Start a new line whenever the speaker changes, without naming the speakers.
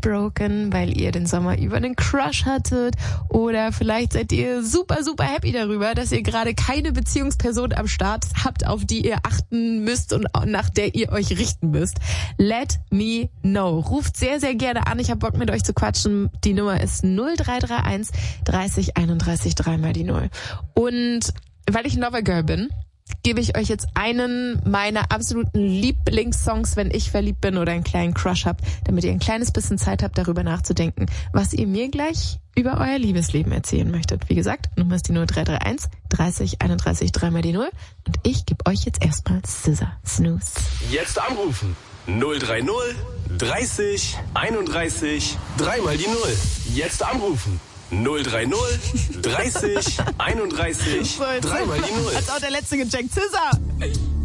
heartbroken, weil ihr den Sommer über einen Crush hattet, oder vielleicht seid ihr super, super happy darüber, dass ihr gerade keine Beziehungsperson am Start habt, auf die ihr achten müsst und nach der ihr euch richten müsst. Let me know. Ruft sehr, sehr gerne an. Ich habe Bock, mit euch zu quatschen. Die Nummer ist 0331 30 31 3 mal die 0. Und weil ich ein Lovergirl bin, gebe ich euch jetzt einen meiner absoluten Lieblingssongs, wenn ich verliebt bin oder einen kleinen Crush habt, damit ihr ein kleines bisschen Zeit habt, darüber nachzudenken, was ihr mir gleich über euer Liebesleben erzählen möchtet. Wie gesagt, Nummer ist die 0331 30 31 3 mal die 0. Und ich gebe euch jetzt erstmal Scissor Snooze.
Jetzt anrufen. 030 30 31 3 mal die 0. Jetzt anrufen. 030 30 31 3 mal die 0.
Hat's auch der letzte gecheckt. Scissor!